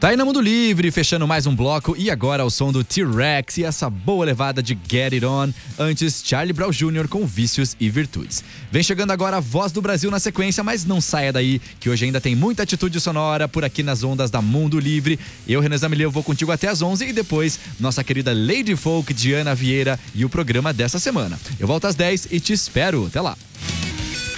Tá aí no Mundo Livre, fechando mais um bloco e agora ao som do T-Rex e essa boa levada de Get It On. Antes, Charlie Brown Jr. com Vícios e Virtudes. Vem chegando agora a Voz do Brasil na sequência, mas não saia daí, que hoje ainda tem muita atitude sonora por aqui nas ondas da Mundo Livre. Eu, Renan Zamileu, vou contigo até às 11 e depois nossa querida Lady Folk, Diana Vieira e o programa dessa semana. Eu volto às 10 e te espero. Até lá.